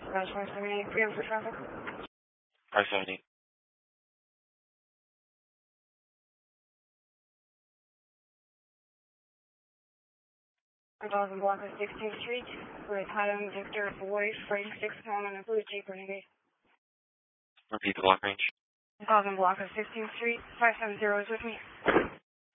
Dispatch 578, freedom for traffic. 578. 1000 block of 16th Street with Highland Victor Boy, Frank 6 Common and Blue Jeep Renegade. Repeat the block range. 1000 block of 16th Street, 570 is with me.